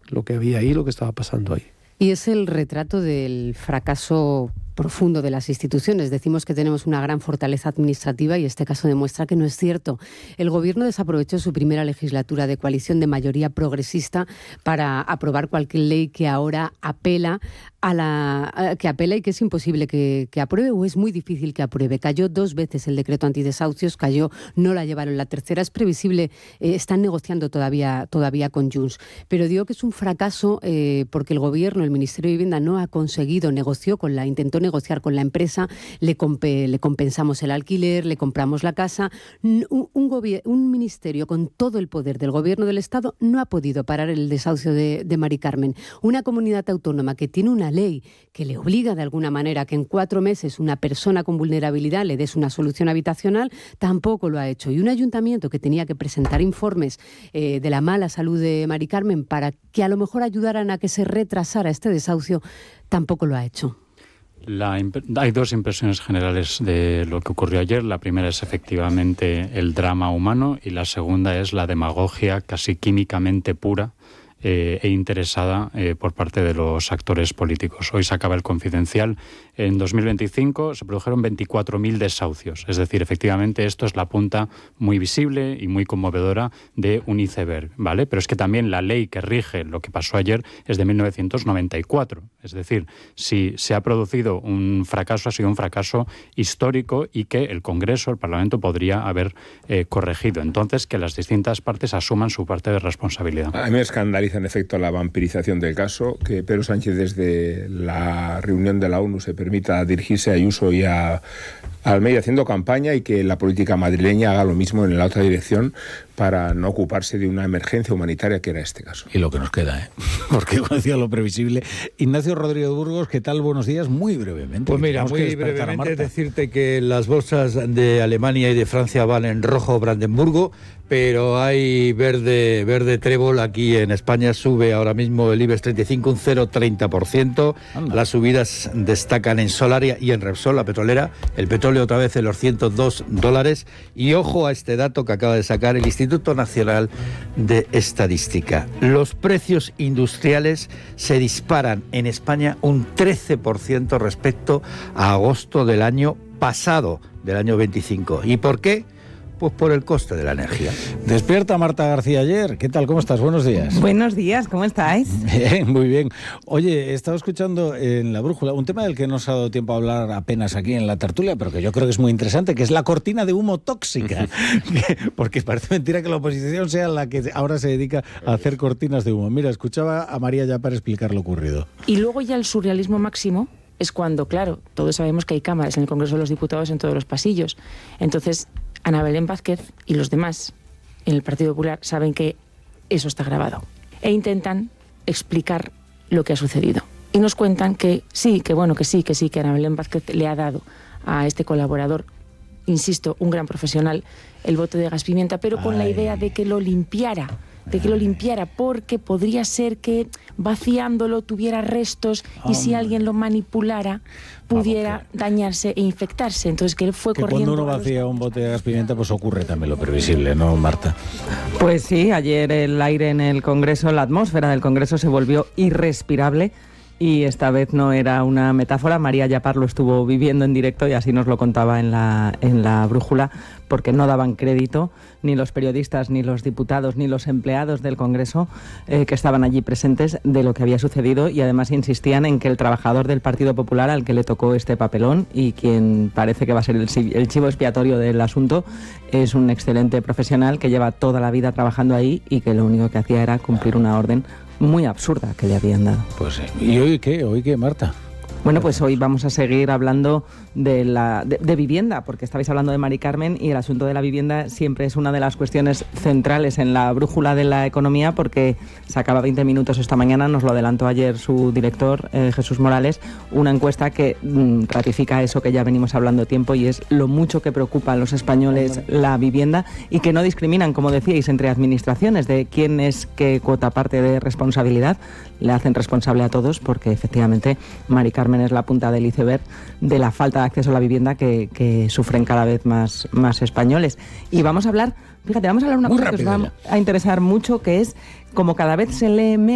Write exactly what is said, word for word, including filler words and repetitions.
lo que había ahí, lo que estaba pasando ahí. Y es el retrato del fracaso profundo de las instituciones. Decimos que tenemos una gran fortaleza administrativa y este caso demuestra que no es cierto. El Gobierno desaprovechó su primera legislatura de coalición de mayoría progresista para aprobar cualquier ley que ahora apela a la a, que apela y que es imposible que, que apruebe o es muy difícil que apruebe. Cayó dos veces el decreto antidesahucios, cayó, no la llevaron. La tercera es previsible, eh, están negociando todavía, todavía con Junts. Pero digo que es un fracaso eh, porque el Gobierno, el Ministerio de Vivienda no ha conseguido, negoció con la, intentó negociar con la empresa, le, compe, le compensamos el alquiler, le compramos la casa. Un, un, gobier- un ministerio con todo el poder del Gobierno del Estado no ha podido parar el desahucio de, de Mari Carmen. Una comunidad autónoma que tiene una ley que le obliga de alguna manera a que en cuatro meses una persona con vulnerabilidad le des una solución habitacional, tampoco lo ha hecho. Y un ayuntamiento que tenía que presentar informes eh, de la mala salud de Mari Carmen para que a lo mejor ayudaran a que se retrasara este desahucio, tampoco lo ha hecho. La imp- hay dos impresiones generales de lo que ocurrió ayer. La primera es efectivamente el drama humano y la segunda es la demagogia casi químicamente pura eh, e interesada eh, por parte de los actores políticos. Hoy se acaba el Confidencial. En dos mil veinticinco se produjeron veinticuatro mil desahucios. Es decir, efectivamente esto es la punta muy visible y muy conmovedora de un iceberg, ¿vale? Pero es que también la ley que rige lo que pasó ayer es de mil novecientos noventa y cuatro. Es decir, si se ha producido un fracaso, ha sido un fracaso histórico y que el Congreso, el Parlamento, podría haber eh, corregido. Entonces, que las distintas partes asuman su parte de responsabilidad. A mí me escandaliza, en efecto, la vampirización del caso, que Pedro Sánchez desde la reunión de la ONU se permita dirigirse a Ayuso y a, a Almeida haciendo campaña y que la política madrileña haga lo mismo en la otra dirección para no ocuparse de una emergencia humanitaria que era este caso. Y lo que nos queda, ¿eh? Porque como decía lo previsible. Ignacio Rodríguez Burgos, ¿qué tal? Buenos días, muy brevemente. Pues mira, muy brevemente decirte que las bolsas de Alemania y de Francia van en rojo Brandenburgo, pero hay verde verde trébol aquí en España. Sube ahora mismo el IBEX treinta y cinco un cero coma treinta por ciento. Anda. Las subidas destacan en Solaria y en Repsol, la petrolera. El petróleo otra vez en los ciento dos dólares. Y ojo a este dato que acaba de sacar el Instituto Nacional de Estadística. Los precios industriales se disparan en España un trece por ciento respecto a agosto del año pasado, del año veinticinco. ¿Y por qué? Pues por el coste de la energía. Despierta Marta García Ayer. ¿Qué tal? ¿Cómo estás? Buenos días. Buenos días, ¿cómo estáis? Bien, muy bien. Oye, he estado escuchando en La Brújula un tema del que no se ha dado tiempo a hablar apenas aquí en la tertulia, pero que yo creo que es muy interesante, que es la cortina de humo tóxica. Porque parece mentira que la oposición sea la que ahora se dedica a hacer cortinas de humo. Mira, escuchaba a María ya para explicar lo ocurrido. Y luego ya el surrealismo máximo es cuando, claro, todos sabemos que hay cámaras en el Congreso de los Diputados en todos los pasillos. Entonces, Ana Belén Vázquez y los demás en el Partido Popular saben que eso está grabado e intentan explicar lo que ha sucedido. Y nos cuentan que sí, que bueno, que sí, que sí, que Ana Belén Vázquez le ha dado a este colaborador, insisto, un gran profesional, el bote de gas pimienta, pero con Ay. la idea de que lo limpiara. de que lo limpiara, porque podría ser que vaciándolo tuviera restos y oh, si alguien lo manipulara pudiera que... dañarse e infectarse. Entonces que él fue que corriendo... Cuando uno vacía un bote de gas pimienta, pues ocurre también lo previsible, ¿no, Marta? Pues sí, ayer el aire en el Congreso, la atmósfera del Congreso se volvió irrespirable. Y esta vez no era una metáfora. María Yapar lo estuvo viviendo en directo y así nos lo contaba en la, en la Brújula, porque no daban crédito ni los periodistas, ni los diputados, ni los empleados del Congreso eh, que estaban allí presentes de lo que había sucedido, y además insistían en que el trabajador del Partido Popular al que le tocó este papelón y quien parece que va a ser el, el chivo expiatorio del asunto es un excelente profesional que lleva toda la vida trabajando ahí y que lo único que hacía era cumplir una orden muy absurda que le habían dado. Pues sí. ¿Y hoy qué? ¿Hoy qué, Marta? Bueno, pues hoy vamos a seguir hablando de, la, de, de vivienda, porque estabais hablando de Mari Carmen y el asunto de la vivienda siempre es una de las cuestiones centrales en la brújula de la economía, porque sacaba veinte minutos esta mañana, nos lo adelantó ayer su director, eh, Jesús Morales, una encuesta que mm, ratifica eso que ya venimos hablando tiempo, y es lo mucho que preocupa a los españoles la vivienda, y que no discriminan, como decíais, entre administraciones de quién es qué cuota parte de responsabilidad. Le hacen responsable a todos, porque efectivamente Mari Carmen es la punta del iceberg de la falta de acceso a la vivienda que, que sufren cada vez más, más españoles. Y vamos a hablar, fíjate, vamos a hablar de una Muy cosa rápido, que os va ya. a interesar mucho, que es como cada vez se lee menos